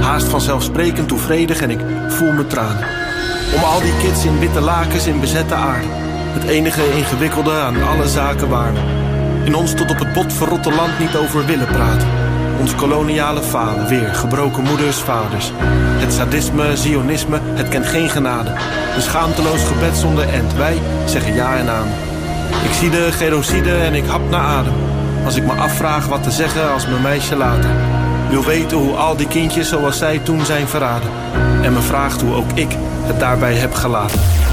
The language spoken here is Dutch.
Haast vanzelfsprekend toevredig en ik voel me tranen. Om al die kids in witte lakens in bezette aarde. Het enige ingewikkelde aan alle zaken waar we in ons tot op het bot verrotte land niet over willen praten. Ons koloniale falen, weer gebroken moeders, vaders. Het sadisme, zionisme, het kent geen genade. Een schaamteloos gebed zonder end, wij zeggen ja en amen. Ik zie de genocide en ik hap naar adem. Als ik me afvraag wat te zeggen als mijn meisje later wil weten hoe al die kindjes zoals zij toen zijn verraden. En me vraagt hoe ook ik het daarbij heb gelaten.